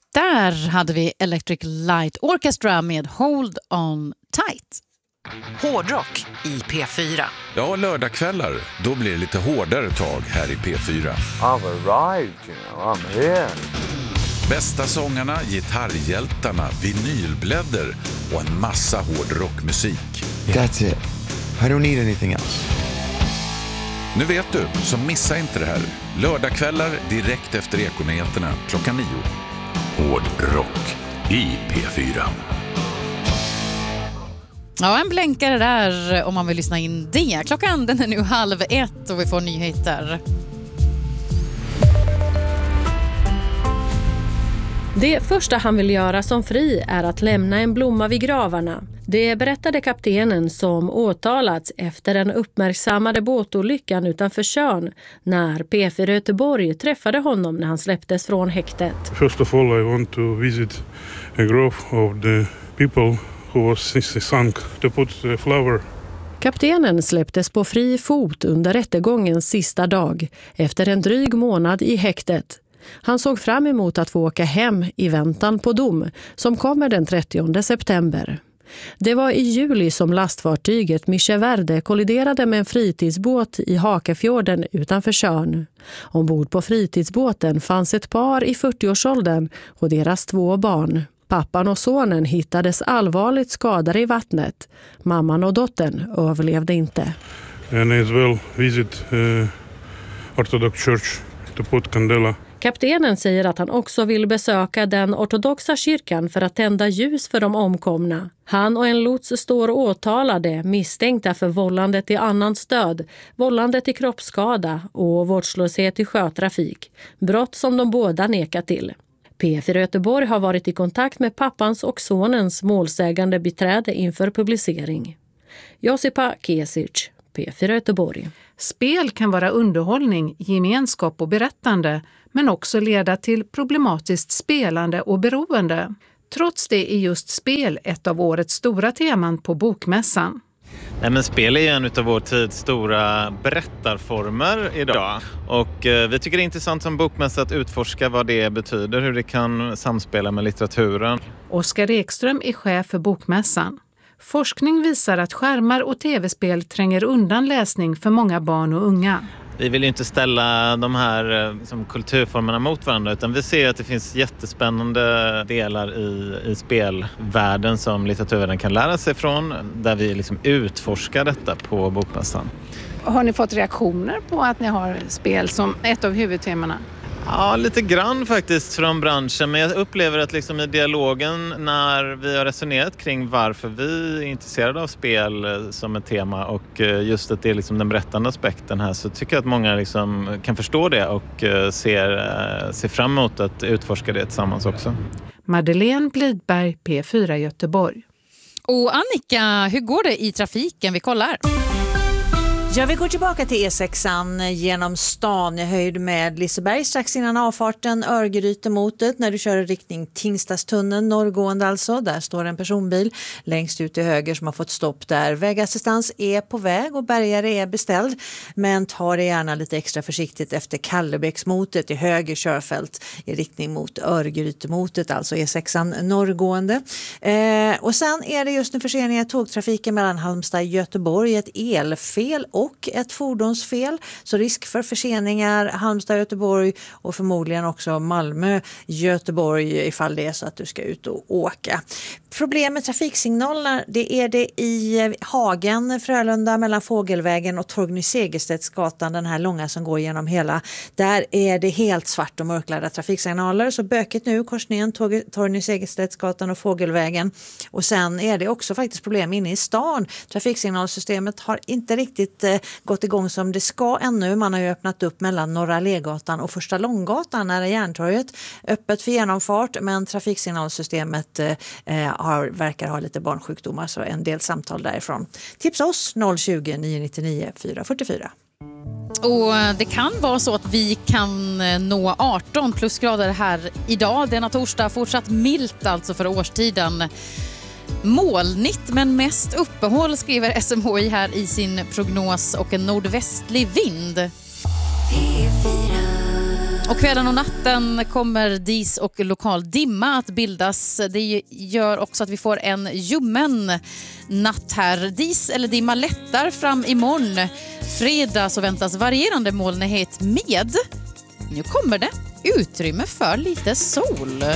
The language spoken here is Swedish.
Där hade vi Electric Light Orchestra med Hold On Tight. Hårdrock i P4. Ja, lördagskvällar, då blir det lite hårdare tag här i P4. I've arrived, I'm here. Bästa sångarna, gitarrhjältarna, vinylblädder och en massa hårdrockmusik. That's it. I don't need anything else. Nu vet du, så missa inte det här. Lördagskvällar direkt efter Ekonyheterna 9:00. Hårdrock i P4. Ja, en blänkare där om man vill lyssna in det. Klockan den är nu 12:30 och vi får nyheter. Det första han vill göra som fri är att lämna en blomma vid gravarna. Det berättade kaptenen som åtalats efter den uppmärksammade båtolyckan utanför Tjörn när P4 Göteborg träffade honom när han släpptes från häktet. First of all, I want to visit a grave of the people who was sunk to put a flower. Kaptenen släpptes på fri fot under rättegångens sista dag efter en dryg månad i häktet. Han såg fram emot att få åka hem i väntan på dom som kommer den 30 september. Det var i juli som lastfartyget Mische Verde kolliderade med en fritidsbåt i Hakefjorden utanför Tjörn. Ombord på fritidsbåten fanns ett par i 40-årsåldern och deras 2 barn. Pappan och sonen hittades allvarligt skadade i vattnet. Mamman och dottern överlevde inte. And as well visit Orthodox Church to put candela. Kaptenen säger att han också vill besöka den ortodoxa kyrkan för att tända ljus för de omkomna. Han och en lots står åtalade, misstänkta för vållande till annans död, vållande till kroppsskada och vårdslöshet i sjötrafik. Brott som de båda nekar till. P4 Göteborg har varit i kontakt med pappans och sonens målsägande beträde inför publicering. Josipa Kesic, P4 Göteborg. Spel kan vara underhållning, gemenskap och berättande, men också leda till problematiskt spelande och beroende. Trots det är just spel ett av årets stora teman på Bokmässan. Nej, men spel är ju en av vår tids stora berättarformer idag. Och vi tycker det är intressant som bokmässa att utforska vad det betyder, hur det kan samspela med litteraturen. Oskar Ekström är chef för Bokmässan. Forskning visar att skärmar och tv-spel tränger undan läsning för många barn och unga. Vi vill ju inte ställa de här kulturformerna mot varandra, utan vi ser att det finns jättespännande delar i spelvärlden som litteraturvärlden kan lära sig från, där vi liksom utforskar detta på Bokmässan. Har ni fått reaktioner på att ni har spel som ett av huvudtemana? Ja, lite grann faktiskt från branschen, men jag upplever att liksom i dialogen när vi har resonerat kring varför vi är intresserade av spel som ett tema och just att det är liksom den berättande aspekten här, så tycker jag att många liksom kan förstå det och ser fram emot att utforska det tillsammans också. Madeleine Blidberg, P4 Göteborg. Och Annika, hur går det i trafiken? Vi kollar. Ja, vi går tillbaka till E6an genom stan i höjd med Liseberg strax innan avfarten Örgrytemotet när du kör i riktning Tingstadstunneln norrgående alltså. Där står en personbil längst ut till höger som har fått stopp där. Vägassistans är på väg och bärgare är beställd, men ta det gärna lite extra försiktigt efter Kallebäcksmotet i höger körfält i riktning mot Örgrytemotet, alltså E6an norrgående. Och sen är det just nu förseningar i tågtrafiken mellan Halmstad och Göteborg, ett elfel och ett fordonsfel, så risk för förseningar Halmstad-Göteborg och förmodligen också Malmö-Göteborg ifall det är så att du ska ut och åka. Problem med trafiksignalerna, det är det i Hagen, Frölunda mellan Fågelvägen och Torgny Segerstedtsgatan, den här långa som går genom hela. Där är det helt svart och mörklagda trafiksignaler, så böket nu korsningen Torgny Segerstedtsgatan och Fågelvägen. Och sen är det också faktiskt problem inne i stan. Trafiksignalsystemet har inte riktigt gått igång som det ska ännu. Man har ju öppnat upp mellan Norra Allégatan och Första Långgatan nära Järntorget. Öppet för genomfart, men trafiksignalsystemet verkar ha lite barnsjukdomar, så en del samtal därifrån. Tipsa oss 020 999 444. Och det kan vara så att vi kan nå 18 plusgrader här idag. Denna torsdag fortsatt milt alltså för årstiden. Molnigt men mest uppehåll, skriver SMHI här i sin prognos, och en nordvästlig vind. Och kvällen och natten kommer dis och lokal dimma att bildas. Det gör också att vi får en ljummen natt här. Dis eller dimma lättar fram imorgon. Fredag så väntas varierande molnighet med, nu kommer det, utrymme för lite sol.